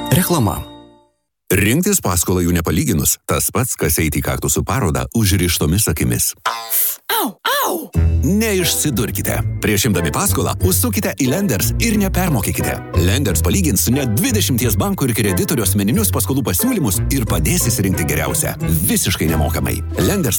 Reklama. Rinktis paskolą jų nepalyginus, tas pats, kas eiti į kaktusų parodą užrištomis akimis. Au, au! Neišsidurkite. Prieš imdami paskolą, užsukite į Lenders ir nepermokykite. Lenders palygins net 20 bankų ir kreditorių asmeninius paskolų pasiūlymus ir padės įsirinkti geriausią. Visiškai nemokamai. Lenders